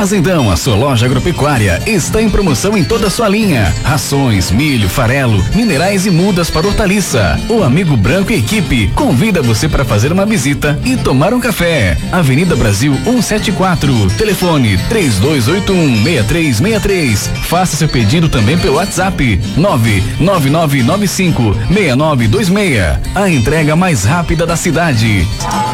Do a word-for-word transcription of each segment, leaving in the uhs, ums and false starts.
Fazendão, a sua loja agropecuária, está em promoção em toda a sua linha. Rações, milho, farelo, minerais e mudas para hortaliça. O Amigo Branco e equipe convida você para fazer uma visita e tomar um café. Avenida Brasil cento e setenta e quatro, telefone três dois oito um, seis três seis três. Faça seu pedido também pelo WhatsApp nove nove nove nove cinco seis nove dois seis. A entrega mais rápida da cidade.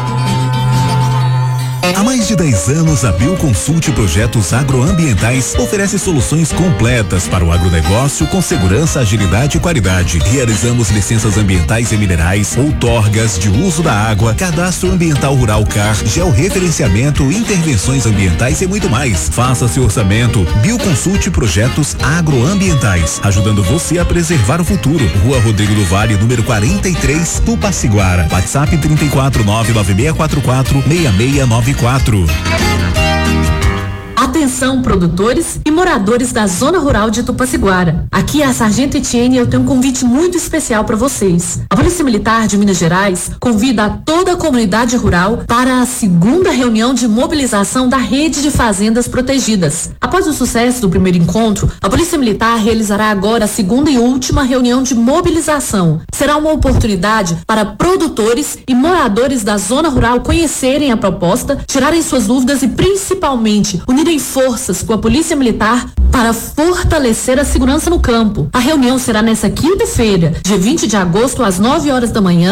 Há mais de dez anos, a Bioconsult Projetos Agroambientais oferece soluções completas para o agronegócio com segurança, agilidade e qualidade. Realizamos licenças ambientais e minerais, outorgas de uso da água, cadastro ambiental rural C A R, georreferenciamento, intervenções ambientais e muito mais. Faça seu orçamento. Bioconsult Projetos Agroambientais, ajudando você a preservar o futuro. Rua Rodrigo do Vale, número quarenta e três, Tupaciguara. WhatsApp trinta e quatro, nove nove seis quatro quatro, seis seis nove quatro. Atenção, produtores e moradores da zona rural de Tupaciguara. Aqui é a Sargento Etienne e eu tenho um convite muito especial para vocês. A Polícia Militar de Minas Gerais convida a toda a comunidade rural para a segunda reunião de mobilização da Rede de Fazendas Protegidas. Após o sucesso do primeiro encontro, a Polícia Militar realizará agora a segunda e última reunião de mobilização. Será uma oportunidade para produtores e moradores da zona rural conhecerem a proposta, tirarem suas dúvidas e principalmente unirem forças com a Polícia Militar para fortalecer a segurança no campo. A reunião será nessa quinta-feira, dia vinte de agosto, às nove horas da manhã,